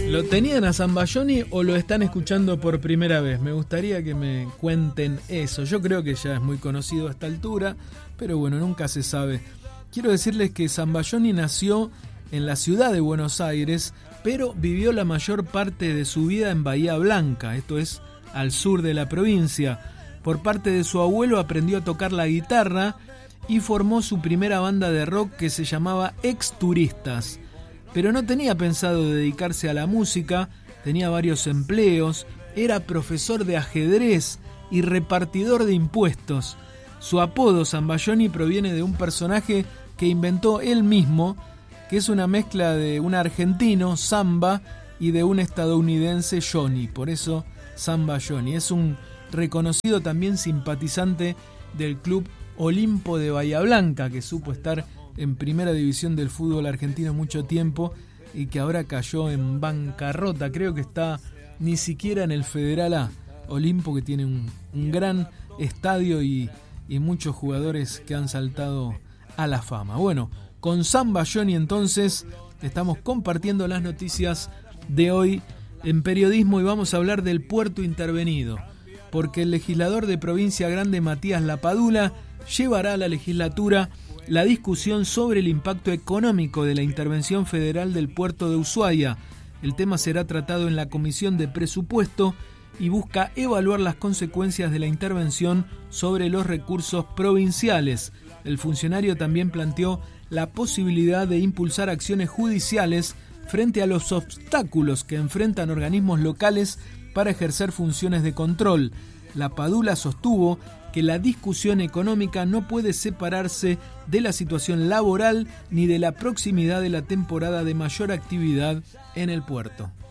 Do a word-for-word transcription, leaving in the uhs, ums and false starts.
¿Lo tenían a Zambayoni o lo están escuchando por primera vez? Me gustaría que me cuenten eso. Yo creo que ya es muy conocido a esta altura, pero bueno, nunca se sabe. Quiero decirles que Zambayoni nació en la ciudad de Buenos Aires, pero vivió la mayor parte de su vida en Bahía Blanca, esto es al sur de la provincia. Por parte de su abuelo aprendió a tocar la guitarra y formó su primera banda de rock que se llamaba Ex Turistas. Pero no tenía pensado dedicarse a la música, tenía varios empleos, era profesor de ajedrez y repartidor de impuestos. Su apodo Zambayoni proviene de un personaje que inventó él mismo, que es una mezcla de un argentino, Zamba, y de un estadounidense, Johnny. Por eso Zambayoni. Es un reconocido también simpatizante del club Olimpo de Bahía Blanca, que supo estar en primera división del fútbol argentino mucho tiempo y que ahora cayó en bancarrota. Creo que está ni siquiera en el Federal A. Olimpo, que tiene un, un gran estadio y, y muchos jugadores que han saltado a la fama. Bueno, con Zambayoni entonces estamos compartiendo las noticias de hoy en periodismo y vamos a hablar del puerto intervenido, porque el legislador de Provincia Grande, Matías Lapadula, llevará a la legislatura la discusión sobre el impacto económico de la intervención federal del puerto de Ushuaia. El tema será tratado en la Comisión de Presupuesto y busca evaluar las consecuencias de la intervención sobre los recursos provinciales. El funcionario también planteó la posibilidad de impulsar acciones judiciales frente a los obstáculos que enfrentan organismos locales para ejercer funciones de control. Lapadula sostuvo que la discusión económica no puede separarse de la situación laboral ni de la proximidad de la temporada de mayor actividad en el puerto.